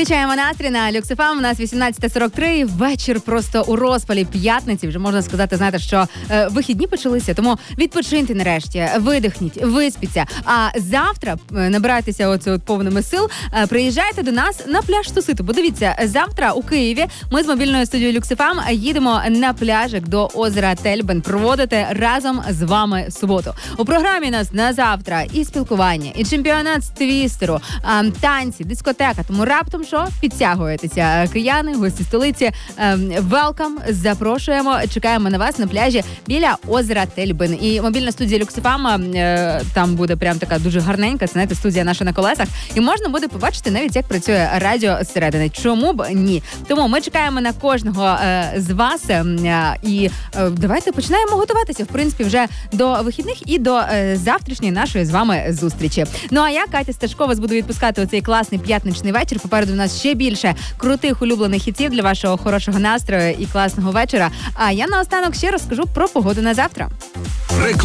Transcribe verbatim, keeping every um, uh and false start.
Включаємо настрій на Люкс еф ем. У нас вісімнадцята сорок три. Вечір просто у розпалі п'ятниці. Вже можна сказати, знаєте, що е, вихідні почалися. Тому відпочиньте нарешті, видихніть, виспіться. А завтра е, набирайтеся оце от повними сил. Е, приїжджайте до нас на пляж Туситу. Бо дивіться, завтра у Києві ми з мобільною студією Люкс еф ем їдемо на пляжик до озера Тельбен проводити разом з вами суботу. У програмі нас на завтра і спілкування, і чемпіонат з твістеру, е, танці, дискотека. Тому раптом що? Підтягуєтеся, кияни, гості столиці. Велкам, запрошуємо, чекаємо на вас на пляжі біля озера Тельбен. І мобільна студія Люкс еф ем, там буде прям така дуже гарненька, знаєте, студія наша на колесах. І можна буде побачити навіть, як працює радіо зсередини. Чому б ні? Тому ми чекаємо на кожного з вас. І давайте починаємо готуватися, в принципі, вже до вихідних і до завтрашньої нашої з вами зустрічі. Ну а я, Катя Сташкова, вас буду відпускати у цей класний п'ятничний вечір. Попереду у нас ще більше крутих улюблених хітів для вашого хорошого настрою і класного вечора. А я наостанок ще розкажу про погоду на завтра.